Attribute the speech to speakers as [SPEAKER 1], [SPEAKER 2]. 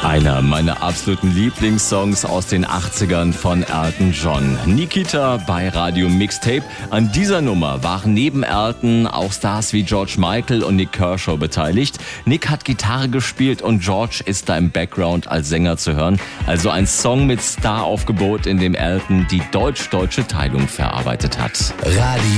[SPEAKER 1] Einer meiner absoluten Lieblingssongs aus den 80ern von Elton John. Nikita bei Radio Mixtape. An dieser Nummer waren neben Elton auch Stars wie George Michael und Nik Kershaw beteiligt. Nick hat Gitarre gespielt und George ist da im Background als Sänger zu hören. Also ein Song mit Star-Aufgebot, in dem Elton die deutsch-deutsche Teilung verarbeitet hat.
[SPEAKER 2] Radio